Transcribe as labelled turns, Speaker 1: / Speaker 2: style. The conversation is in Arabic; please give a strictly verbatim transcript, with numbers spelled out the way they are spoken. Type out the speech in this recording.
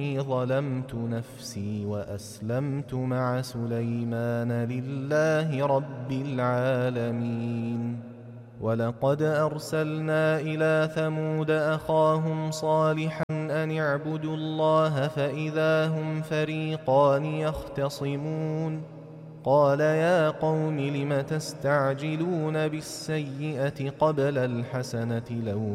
Speaker 1: ظلمت نفسي وأسلمت مع سليمان لله رب العالمين. ولقد أرسلنا إلى ثمود أخاهم صالحا أن اعبدوا الله فإذا هم فريقان يختصمون قال يا قوم لم تستعجلون بالسيئة قبل الحسنة لو